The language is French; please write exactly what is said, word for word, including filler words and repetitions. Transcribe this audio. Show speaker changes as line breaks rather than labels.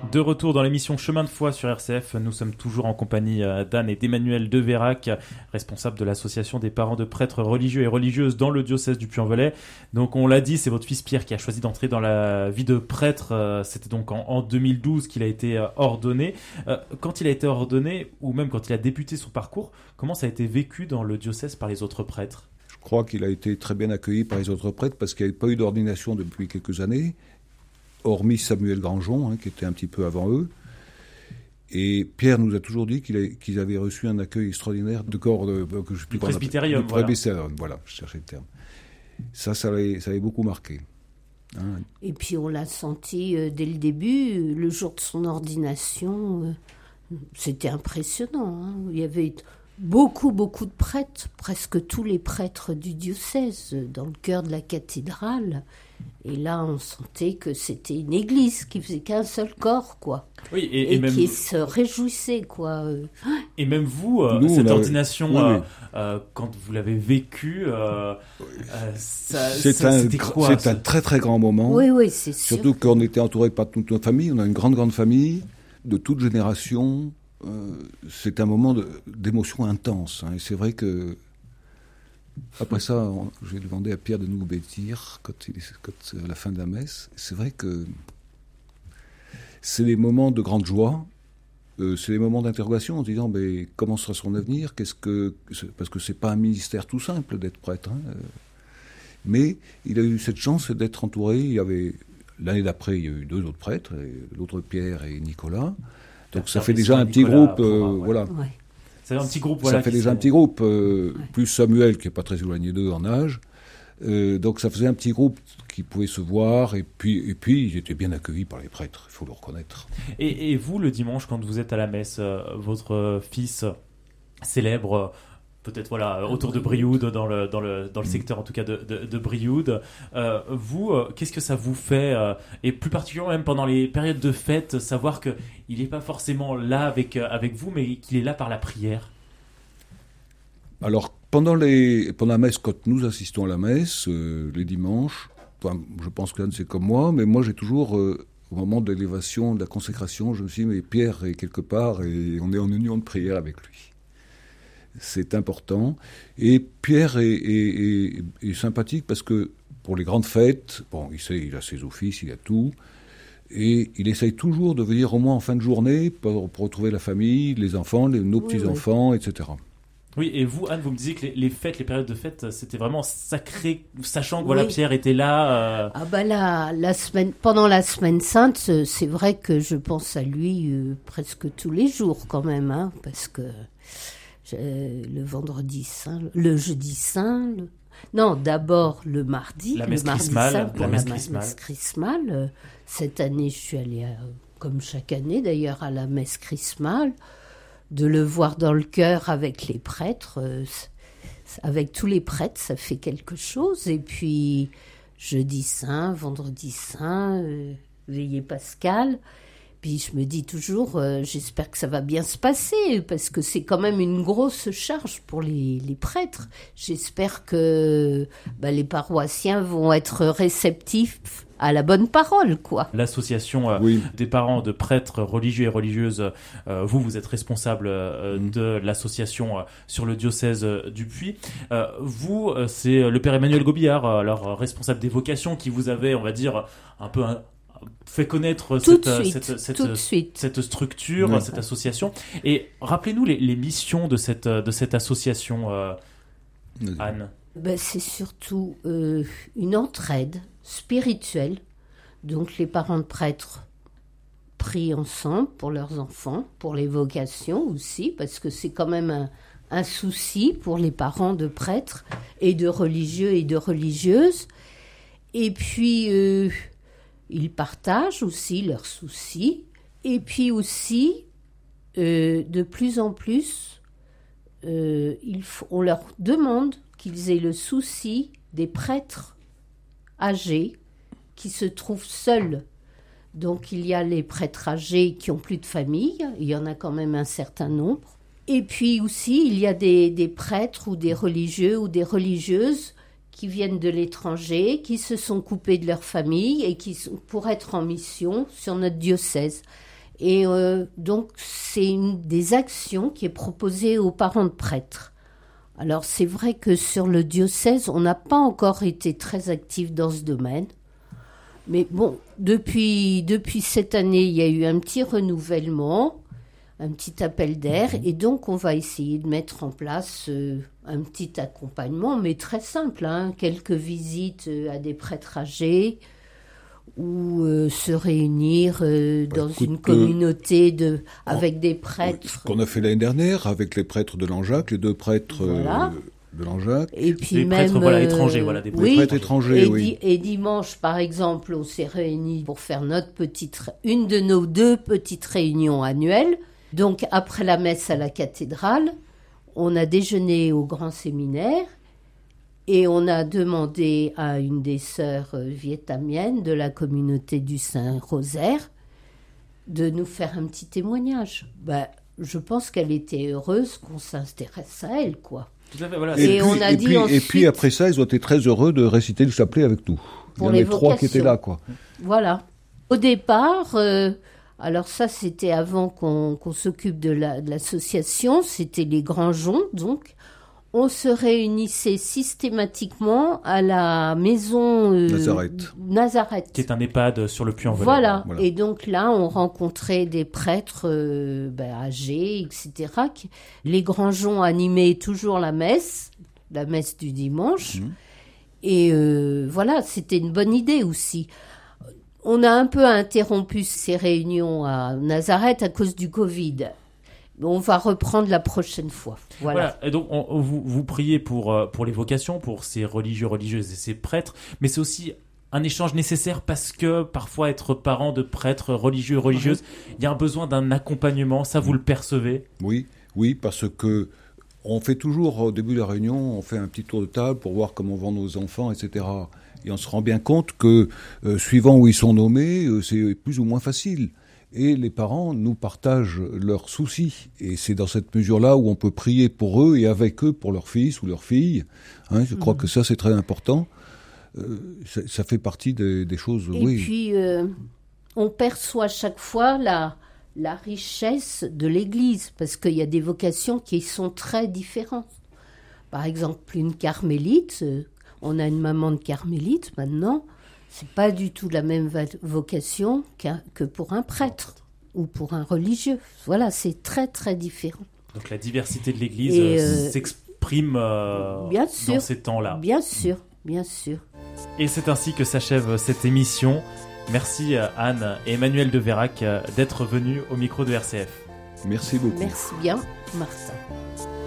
De retour dans l'émission Chemin de foi sur R C F, nous sommes toujours en compagnie d'Anne et d'Emmanuel de Vérac, responsables de l'association des parents de prêtres religieux et religieuses dans le diocèse du Puy-en-Velay. Donc on l'a dit, c'est votre fils Pierre qui a choisi d'entrer dans la vie de prêtre. C'était donc en, en deux mille douze qu'il a été ordonné. Quand il a été ordonné, ou même quand il a débuté son parcours, comment ça a été vécu dans le diocèse par les autres prêtres ?
Je crois qu'il a été très bien accueilli par les autres prêtres parce qu'il n'y avait pas eu d'ordination depuis quelques années, hormis Samuel Grangeon, hein, qui était un petit peu avant eux. Et Pierre nous a toujours dit qu'il a, qu'ils avaient reçu un accueil extraordinaire de corps de, que je sais plus
du presbytérium.
De presbytérium, voilà. voilà, je cherchais le terme. Ça, ça l'avait, ça l'avait beaucoup marqué. Hein.
Et puis on l'a senti euh, dès le début, le jour de son ordination, euh, c'était impressionnant. Hein. Il y avait beaucoup, beaucoup de prêtres, presque tous les prêtres du diocèse, dans le cœur de la cathédrale. Et là, on sentait que c'était une église qui faisait qu'un seul corps, quoi.
Oui, et, et,
et
même...
qui se réjouissait, quoi.
Et même vous, euh,
Nous,
cette
a...
ordination,
oui,
euh,
oui.
Euh, quand vous l'avez vécue, euh, euh, ça,
c'est
ça,
un,
c'était quoi
C'est
ça
un très très grand moment.
Oui, oui, c'est sûr.
Surtout qu'on était entouré par toute notre famille. On a une grande grande famille de toute génération. Euh, c'est un moment de, d'émotion intense. Hein, et c'est vrai que après ça, on, j'ai demandé à Pierre de nous obéir quand, il, quand à la fin de la messe. C'est vrai que c'est des moments de grande joie. Euh, c'est des moments d'interrogation en se disant mais comment sera son avenir, qu'est-ce que parce que c'est pas un ministère tout simple d'être prêtre. Hein, euh, mais il a eu cette chance d'être entouré. Il y avait l'année d'après, il y a eu deux autres prêtres, l'autre Pierre et Nicolas. Donc ça fait déjà un petit groupe, euh, voilà.
Ouais.
C'est un petit groupe, voilà.
Ça fait déjà un petit groupe, euh, ouais. Plus Samuel qui est pas très éloigné d'eux en âge. Euh, donc ça faisait un petit groupe qui pouvait se voir et puis et puis ils étaient bien accueillis par les prêtres, il faut le reconnaître.
Et, et vous le dimanche quand vous êtes à la messe, euh, votre fils célèbre. Euh, peut-être voilà autour de Brioude, dans le dans le dans le secteur en tout cas de de, de Brioude. Euh, vous, euh, qu'est-ce que ça vous fait euh, et plus particulièrement même pendant les périodes de fête, savoir que il n'est pas forcément là avec euh, avec vous, mais qu'il est là par la prière.
Alors pendant les pendant la messe, quand nous assistons à la messe euh, les dimanches, enfin, je pense que Anne c'est comme moi, mais moi j'ai toujours euh, au moment de l'élévation, de la consécration, je me suis dit mais Pierre est quelque part et on est en union de prière avec lui. C'est important. Et Pierre est, est, est, est sympathique parce que pour les grandes fêtes, bon, il sait, il a ses offices, il a tout, et il essaye toujours de venir au moins en fin de journée pour, pour retrouver la famille, les enfants, les, nos oui, petits-enfants, oui. et cetera.
Oui, et vous, Anne, vous me disiez que les, les fêtes, les périodes de fêtes, c'était vraiment sacré, sachant que oui. voilà, Pierre était là. Euh...
Ah bah là, la semaine, pendant la semaine sainte, c'est vrai que je pense à lui euh, presque tous les jours quand même, hein, parce que euh, le vendredi saint, le jeudi saint, le... non, d'abord le mardi,
la
le
messe
mardi
chrismale,
saint pour
la messe
la
chrismale.
messe chrismale. Cette année, je suis allée, à, comme chaque année d'ailleurs, à la messe chrismale. De le voir dans le cœur avec les prêtres, euh, avec tous les prêtres, ça fait quelque chose. Et puis, jeudi saint, vendredi saint, euh, veillée pascale. Puis je me dis toujours, euh, j'espère que ça va bien se passer, parce que c'est quand même une grosse charge pour les, les prêtres. J'espère que bah, les paroissiens vont être réceptifs à la bonne parole, quoi.
L'association euh, oui. des parents de prêtres religieux et religieuses, euh, vous, vous êtes responsable euh, mmh. de l'association euh, sur le diocèse euh, du Puy. Euh, vous, euh, c'est le père Emmanuel Gobillard, euh, alors responsable des vocations, qui vous avait, on va dire, un peu... Un, fait connaître
cette,
suite, cette, cette, cette structure, oui. cette association. Et rappelez-nous les, les missions de cette, de cette association, euh, oui. Anne.
Ben, c'est surtout euh, une entraide spirituelle. Donc les parents de prêtres prient ensemble pour leurs enfants, pour les vocations aussi, parce que c'est quand même un, un souci pour les parents de prêtres et de religieux et de religieuses. Et puis... Euh, Ils partagent aussi leurs soucis. Et puis aussi, euh, de plus en plus, euh, il faut, on leur demande qu'ils aient le souci des prêtres âgés qui se trouvent seuls. Donc il y a les prêtres âgés qui n'ont plus de famille, il y en a quand même un certain nombre. Et puis aussi, il y a des, des prêtres ou des religieux ou des religieuses qui viennent de l'étranger, qui se sont coupés de leur famille et qui sont pour être en mission sur notre diocèse. Et euh, donc, c'est une des actions qui est proposée aux parents de prêtres. Alors, c'est vrai que sur le diocèse, on n'a pas encore été très actif dans ce domaine. Mais bon, depuis, depuis cette année, il y a eu un petit renouvellement, un petit appel d'air. Et donc, on va essayer de mettre en place euh, un petit accompagnement, mais très simple, hein, quelques visites euh, à des prêtres âgés, ou euh, se réunir euh,
bah,
dans
écoute,
une communauté de,
euh,
avec des prêtres.
Ce qu'on a fait l'année dernière avec les prêtres de Langeac, les deux prêtres
Voilà.
euh, de Langeac.
Et puis
des
même,
prêtres voilà,
euh,
étrangers. Voilà, des
oui,
prêtres étrangers,
et,
oui.
di- et dimanche, par exemple, on s'est réunis pour faire notre petite, ré- une de nos deux petites réunions annuelles. Donc, après la messe à la cathédrale, on a déjeuné au grand séminaire. Et on a demandé à une des sœurs euh, vietnamiennes de la communauté du Saint-Rosaire de nous faire un petit témoignage. Ben, je pense qu'elle était heureuse qu'on s'intéresse à elle, quoi.
Tout à fait, voilà.
Et,
Et
puis,
on a
et
dit
puis, et
ensuite-
puis après ça, ils ont été très heureux de réciter le chapelet avec nous.
Pour
Il y en
les
avait trois qui
vocations.
étaient là, quoi.
Voilà. Au départ, euh, alors ça c'était avant qu'on, qu'on s'occupe de, la, de l'association, c'était les Grands Joncs, donc. On se réunissait systématiquement à la maison euh,
Nazareth.
Nazareth.
Qui est un EHPAD sur le Puy-en-Velay.
Voilà.
Voilà.
Et donc là, on rencontrait des prêtres euh, ben, âgés, et cetera. qui- Les Grands Joncs animaient toujours la messe, la messe du dimanche.
Mmh.
Et euh, voilà, c'était une bonne idée aussi. On a un peu interrompu ces réunions à Nazareth à cause du Covid. On va reprendre la prochaine fois. Voilà.
Voilà. Et donc, on- on- vous, vous priez pour, euh, pour les vocations, pour ces religieux, religieuses et ces prêtres, mais c'est aussi un échange nécessaire parce que parfois être parent de prêtres religieux, religieuses, il y a un besoin d'un accompagnement. Ça, vous le percevez?
Oui, oui, parce que on fait toujours, au début de la réunion, on fait un petit tour de table pour voir comment vont nos enfants, et cetera. Et on se rend bien compte que, euh, suivant où ils sont nommés, euh, c'est plus ou moins facile. Et les parents nous partagent leurs soucis. Et c'est dans cette mesure-là où on peut prier pour eux et avec eux pour leurs fils ou leurs filles. Hein, je crois
Mhm.
que ça, c'est très important. Euh, ça, ça fait partie des, des choses,
Et
oui.
puis, euh, on perçoit chaque fois la, la richesse de l'Église, parce qu'il y a des vocations qui sont très différentes. Par exemple, une carmélite, euh, on a une maman de carmélite maintenant, c'est pas du tout la même va- vocation qu'un- que pour un prêtre ou pour un religieux. Voilà, c'est très très différent.
Donc la diversité de l'Église
Et,
euh,
euh,
s'exprime euh,
bien
dans
sûr.
ces temps-là.
Bien sûr, bien sûr.
Et c'est ainsi que s'achève cette émission. Merci euh, Anne et Emmanuel de Vérac euh, d'être venus au micro de R C F.
Merci beaucoup.
Merci bien, Martin.